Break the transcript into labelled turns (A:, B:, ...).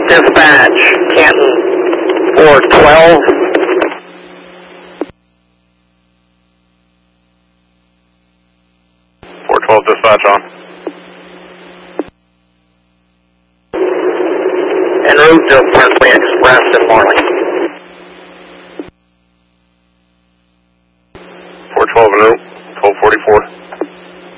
A: dispatch, Canton 412.
B: 412 dispatch on.
A: En route to Parkway Express in Marlin.